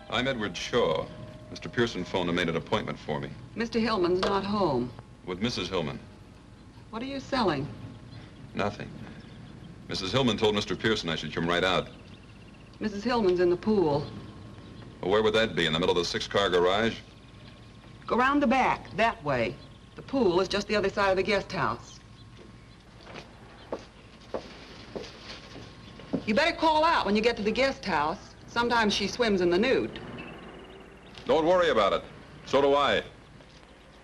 I'm Edward Shaw. Mr. Pearson phoned and made an appointment for me. Mr. Hillman's not home. With Mrs. Hillman. What are you selling? Nothing. Mrs. Hillman told Mr. Pearson I should come right out. Mrs. Hillman's in the pool. Well, where would that be? In the middle of the 6-car garage? Go round the back, that way. The pool is just the other side of the guest house. You better call out when you get to the guest house. Sometimes she swims in the nude. Don't worry about it. So do I.